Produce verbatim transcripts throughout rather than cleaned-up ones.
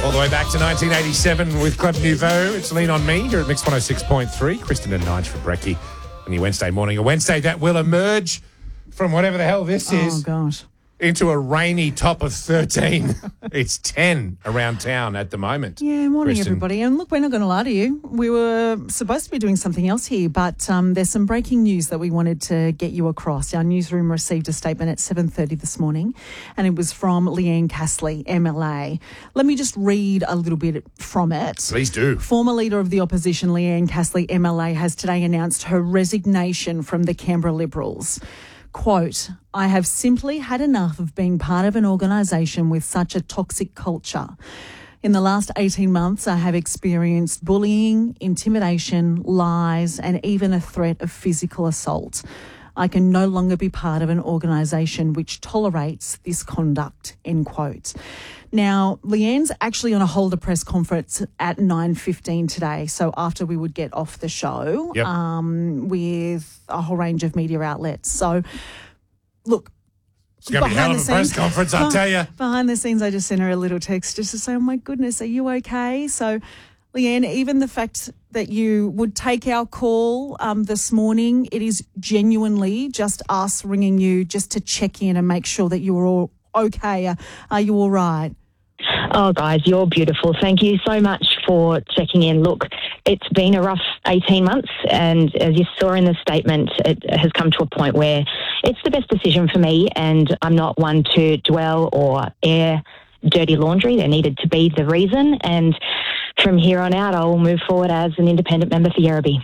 All the way back to nineteen eighty-seven with Club Nouveau. It's Lean On Me here at Mix one oh six point three. Kristen and Nige for Brekkie on your Wednesday morning. A Wednesday that will emerge from whatever the hell this is. Oh, gosh. Into a rainy top of thirteen. It's ten around town at the moment. Yeah, morning, Kristen. everybody. And look, we're not going to lie to you. We were supposed to be doing something else here, but um, there's some breaking news that we wanted to get you across. Our newsroom received a statement at seven thirty this morning, and it was from Leanne Castley, M L A. Let me just read a little bit from it. Please do. Former Leader of the Opposition, Leanne Castley, M L A, has today announced her resignation from the Canberra Liberals. Quote, I have simply had enough of being part of an organisation with such a toxic culture. In the last eighteen months, I have experienced bullying, intimidation, lies, and even a threat of physical assault. I can no longer be part of an organisation which tolerates this conduct, end quote. Now, Leanne's actually on a hold a press conference at nine fifteen today, so after we would get off the show, yep. um, with a whole range of media outlets. So, look. It's going to be a hell of a press conference, I'll tell you. Behind the scenes, I just sent her a little text just to say, oh, my goodness, are you okay? So, Leanne, even the fact that you would take our call um, this morning, it is genuinely just us ringing you just to check in and make sure that you're all okay. Are, are you all right? Oh, guys, you're beautiful. Thank you so much for checking in. Look, it's been a rough eighteen months, and as you saw in the statement, it has come to a point where it's the best decision for me, and I'm not one to dwell or air dirty laundry. There needed to be the reason, and from here on out, I will move forward as an independent member for Yarrabee.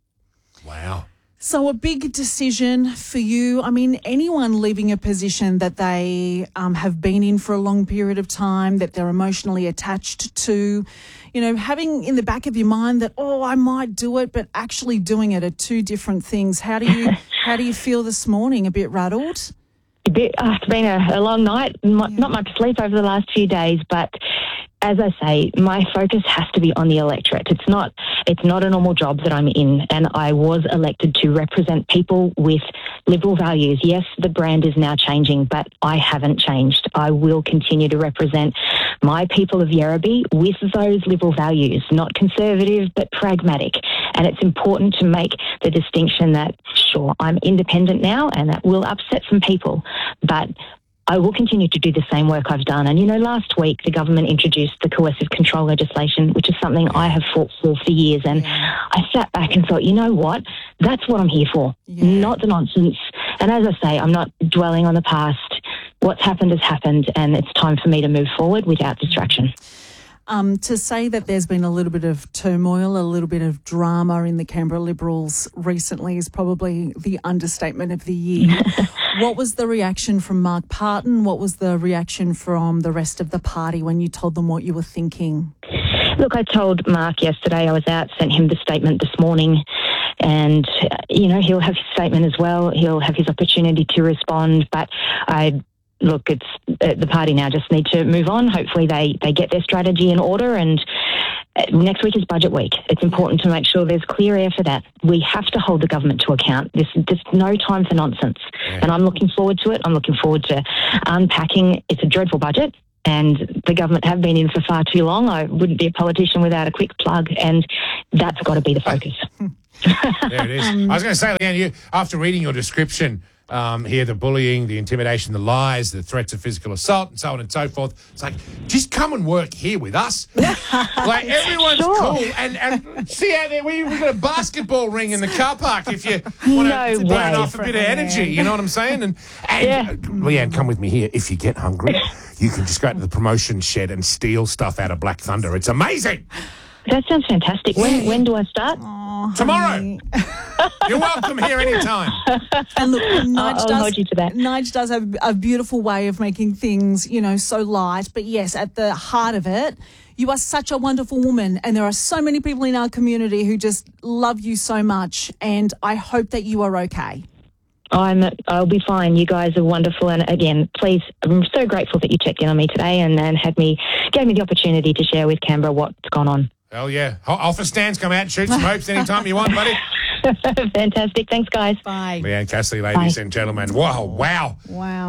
Wow. So a big decision for you. I mean, anyone leaving a position that they um, have been in for a long period of time, that they're emotionally attached to, you know, having in the back of your mind that, oh, I might do it, but actually doing it are two different things. How do you how do you feel this morning? A bit rattled? A bit, uh, it's been a, a long night, not, Yeah. not much sleep over the last few days, but as I say, my focus has to be on the electorate. It's not it's not a normal job that I'm in, and I was elected to represent people with Liberal values. Yes, the brand is now changing, but I haven't changed. I will continue to represent my people of Yarrabee with those Liberal values, not conservative, but pragmatic. And it's important to make the distinction that, sure, I'm independent now, and that will upset some people, but I will continue to do the same work I've done. And, you know, last week the government introduced the coercive control legislation, which is something I have fought for for years. And Yeah. I sat back and thought, you know what? That's what I'm here for, Yeah. not the nonsense. And as I say, I'm not dwelling on the past. What's happened has happened, and it's time for me to move forward without distraction. Um, to say that there's been a little bit of turmoil, a little bit of drama in the Canberra Liberals recently is probably the understatement of the year. What was the reaction from Mark Parton? What was the reaction from the rest of the party when you told them what you were thinking? Look, I told Mark yesterday I was out, sent him the statement this morning, and, uh, you know, he'll have his statement as well. He'll have his opportunity to respond, but I... Look, it's uh, the party now just need to move on. Hopefully they, they get their strategy in order, and uh, next week is budget week. It's important to make sure there's clear air for that. We have to hold the government to account. There's just no time for nonsense. Yeah. And I'm looking forward to it. I'm looking forward to unpacking. It's a dreadful budget, and the government have been in for far too long. I wouldn't be a politician without a quick plug, and that's got to be the focus. There it is. I was going to say, Leanne, you, after reading your description um, here, the bullying, the intimidation, the lies, the threats of physical assault, and so on and so forth, it's like, just come and work here with us. Like, everyone's Sure. cool. And, and see out there, we, we've got a basketball ring in the car park if you want No to burn way. off a bit of energy. You know what I'm saying? And, and Yeah. uh, Leanne, come with me here. If you get hungry, you can just go to the promotion shed and steal stuff out of Black Thunder. It's amazing. That sounds fantastic. When, when do I start? Oh, Tomorrow. honey. You're welcome here anytime. And look, Nige I'll does, hold you to that. Nige does have a beautiful way of making things, you know, so light. But yes, at the heart of it, you are such a wonderful woman, and there are so many people in our community who just love you so much. And I hope that you are okay. I'm, I'll be fine. You guys are wonderful. And again, please, I'm so grateful that you checked in on me today and, and had me, gave me the opportunity to share with Canberra what's gone on. Hell yeah. Ho- Office stands, come out and shoot some hopes anytime you want, buddy. Fantastic. Thanks, guys. Bye. Leanne Castley, ladies Bye. and gentlemen. Wow, wow. Wow.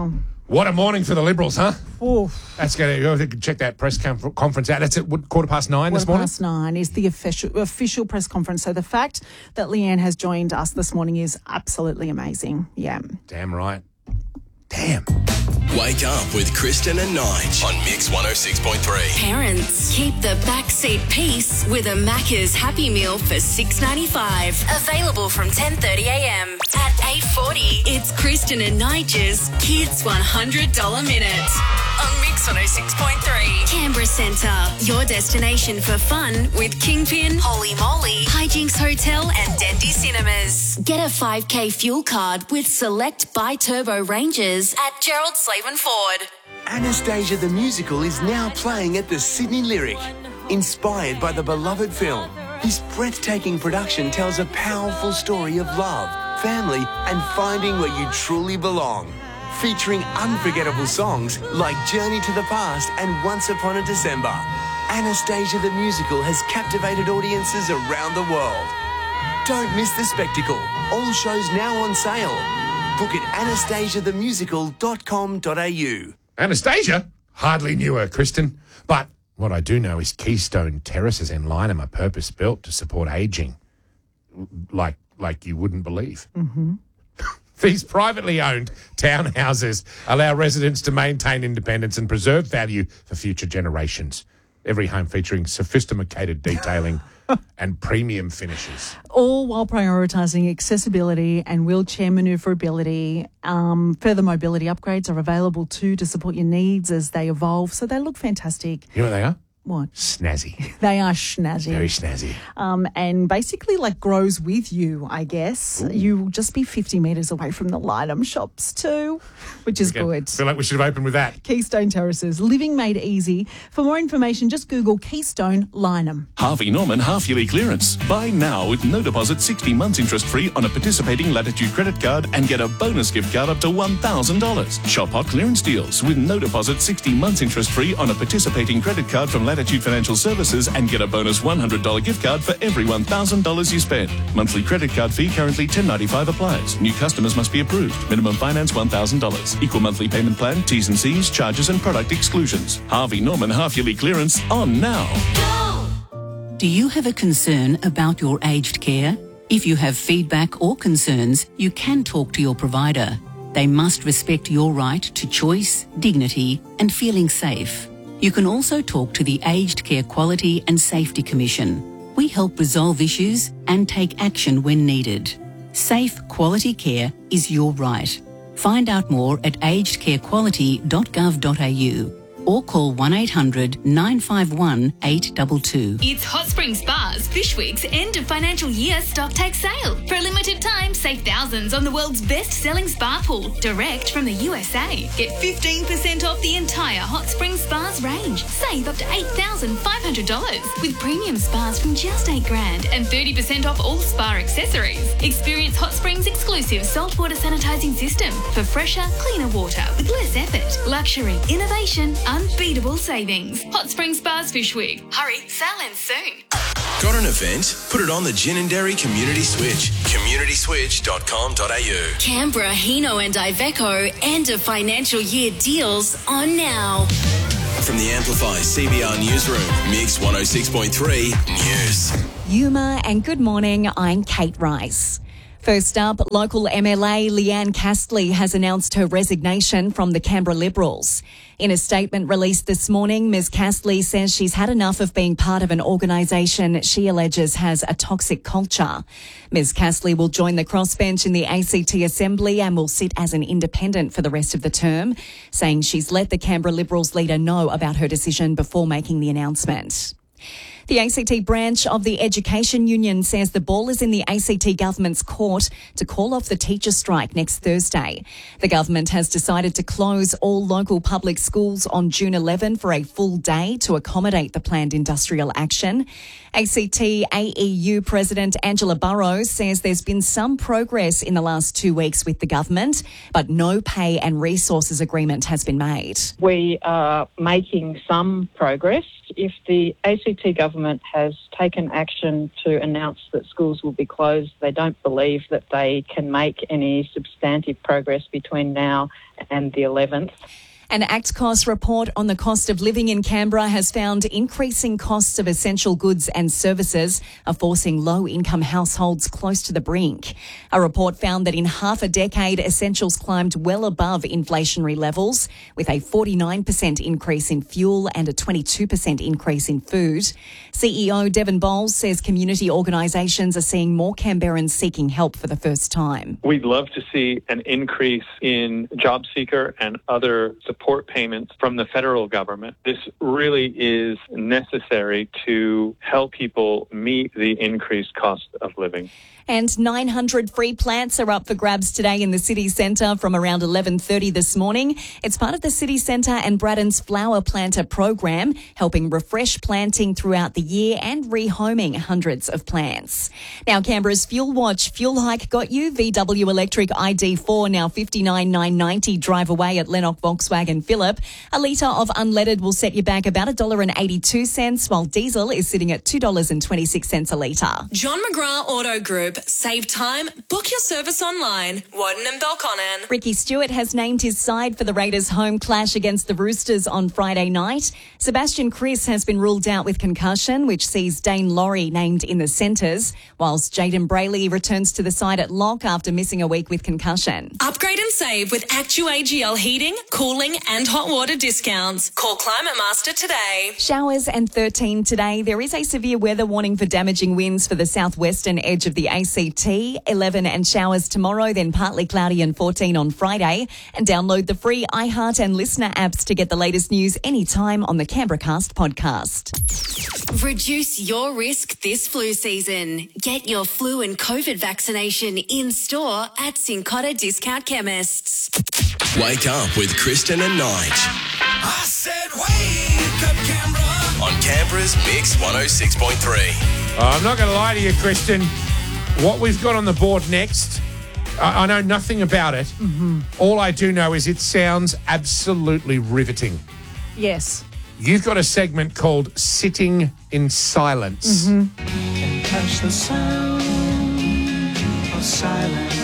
What a morning for the Liberals, huh? Oof. That's going to check that press com- conference out. That's at what, quarter past nine Quarter this morning? past nine is the official official press conference. So the fact that Leanne has joined us this morning is absolutely amazing. Yeah. Damn right. Damn. Wake up with Kristen and Nige on Mix one oh six point three. Parents, keep the backseat peace with a Macca's Happy Meal for six ninety-five. Available from ten thirty a m. At eight forty, it's Kristen and Nige's Kids one hundred dollars Minute on Mix one oh six point three. Canberra Centre, your destination for fun with Kingpin, Holy Moly, Hijinks Hotel and Dendy Cinemas. Get a five K fuel card with select bi-turbo ranges at Gerald Slaven Ford. Anastasia the Musical is now playing at the Sydney Lyric. Inspired by the beloved film, this breathtaking production tells a powerful story of love, family, and finding where you truly belong. Featuring unforgettable songs like Journey to the Past and Once Upon a December. Anastasia the Musical has captivated audiences around the world. Don't miss the spectacle. All shows now on sale. Book at anastasia the musical dot com dot a u. Anastasia? Hardly knew her, Kristen. But what I do know is Keystone Terraces in Lyneham are purpose-built to support ageing. Like, like you wouldn't believe. Mm-hmm. These privately owned townhouses allow residents to maintain independence and preserve value for future generations. Every home featuring sophisticated detailing and premium finishes. All while prioritising accessibility and wheelchair manoeuvrability. Um, further mobility upgrades are available too to support your needs as they evolve. So they look fantastic. You know what they are? What? Snazzy. They are snazzy. Very snazzy. Um, and basically like grows with you, I guess. Ooh. You will just be fifty metres away from the Lyneham shops too, which is Again, good. I feel like we should have opened with that. Keystone Terraces, living made easy. For more information, just Google Keystone Lyneham. Harvey Norman half-yearly clearance. Buy now with no deposit, sixty months interest-free on a participating Latitude credit card and get a bonus gift card up to one thousand dollars. Shop hot clearance deals with no deposit, sixty months interest-free on a participating credit card from Latitude Financial Services and get a bonus one hundred dollars gift card for every one thousand dollars you spend. Monthly credit card fee currently ten ninety-five applies. New customers must be approved. Minimum finance one thousand dollars. Equal monthly payment plan, T's and C's, charges and product exclusions. Harvey Norman half-yearly clearance on now. Go! Do you have a concern about your aged care? If you have feedback or concerns, you can talk to your provider. They must respect your right to choice, dignity and feeling safe. You can also talk to the Aged Care Quality and Safety Commission. We help resolve issues and take action when needed. Safe, quality care is your right. Find out more at aged care quality dot gov dot a u or call one eight hundred nine five one eight two two. It's Hot Springs Spas Fish Week's end of financial year stock take sale. For a limited time, save thousands on the world's best-selling spa pool, direct from the U S A. Get fifteen percent off the entire Hot Springs Spas range. Save up to eight thousand five hundred dollars with premium spas from just eight grand and thirty percent off all spa accessories. Experience Hot Springs' exclusive saltwater sanitizing system for fresher, cleaner water with less effort. Luxury, innovation, unbeatable savings. Hot Springs Spas Fish Week. Hurry, sale ends soon. Got an event? Put it on the Ginninderry Community Switch. community switch dot com dot a u. Canberra, Hino and Iveco end of financial year deals on now. From the Amplify C B R Newsroom, Mix one oh six point three News. Yuma and good morning, I'm Kate Rice. First up, local M L A Leanne Castley has announced her resignation from the Canberra Liberals. In a statement released this morning, Miz Castley says she's had enough of being part of an organisation she alleges has a toxic culture. Miz Castley will join the crossbench in the A C T Assembly and will sit as an independent for the rest of the term, saying she's let the Canberra Liberals leader know about her decision before making the announcement. The A C T branch of the Education Union says the ball is in the A C T government's court to call off the teacher strike next Thursday. The government has decided to close all local public schools on June eleventh for a full day to accommodate the planned industrial action. A C T A E U President Angela Burrows says there's been some progress in the last two weeks with the government, but no pay and resources agreement has been made. We are making some progress if the A C T government has taken action to announce that schools will be closed, they don't believe that they can make any substantive progress between now and the eleventh. An ACTCOS report on the cost of living in Canberra has found increasing costs of essential goods and services are forcing low-income households close to the brink. A report found that in half a decade, essentials climbed well above inflationary levels, with a forty-nine percent increase in fuel and a twenty-two percent increase in food. C E O Devon Bowles says community organisations are seeing more Canberrans seeking help for the first time. We'd love to see an increase in job seeker and other support payments from the federal government. This really is necessary to help people meet the increased cost of living. And nine hundred free plants are up for grabs today in the city centre from around eleven thirty this morning. It's part of the city centre and Braddon's Flower Planter program, helping refresh planting throughout the year and rehoming hundreds of plants. Now, Canberra's Fuel Watch fuel hike got you. V W Electric I D four now fifty-nine thousand nine hundred ninety drive away at Lennox Volkswagen Phillip. A litre of unleaded will set you back about one dollar eighty-two, while diesel is sitting at two dollars twenty-six a litre. John McGrath Auto Group. Save time. Book your service online. Warden and Belconnen. Ricky Stewart has named his side for the Raiders' home clash against the Roosters on Friday night. Sebastian Kris has been ruled out with concussion, which sees Dane Laurie named in the centres, whilst Jaden Brayley returns to the side at lock after missing a week with concussion. Upgrade and save with Actu A G L heating, cooling and hot water discounts. Call Climate Master today. Showers and thirteen today. There is a severe weather warning for damaging winds for the southwestern edge of the A C T. eleven and showers tomorrow, then partly cloudy and fourteen on Friday. And download the free iHeart and Listener apps to get the latest news anytime on the CanberraCast podcast. Reduce your risk this flu season. Get your flu and COVID vaccination in store at Cincotta Discount Chemists. Wake up with Kristen and Nige. I said wake up, Canberra. On Canberra's Mix one oh six point three. Uh, I'm not going to lie to you, Kristen. What we've got on the board next, I, I know nothing about it. Mm-hmm. All I do know is it sounds absolutely riveting. Yes. You've got a segment called Sitting in Silence. Mm-hmm. Can touch the sound of silence.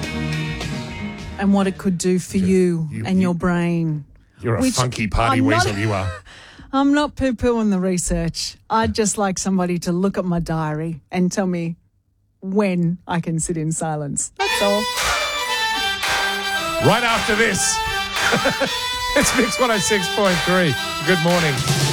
And what it could do for you, you and you, your brain. You're a Which funky party I'm weasel, not, you are. I'm not poo-pooing the research. I'd just like somebody to look at my diary and tell me when I can sit in silence. That's all. Right after this, it's Mix one oh six point three. Good morning.